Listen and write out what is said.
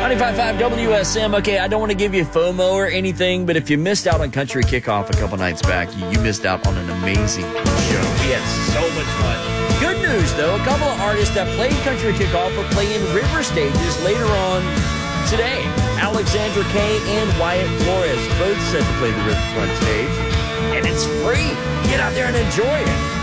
95.5 WSM. Okay, I don't want to give you FOMO or anything, but if you missed out on Country Kickoff a couple nights back, you missed out on an amazing show. We had so much fun. Good news, though. A couple of artists that played Country Kickoff are playing river stages later on today. Alexandra Kay and Wyatt Flores both set to play the Riverfront stage, and it's free. Get out there and enjoy it.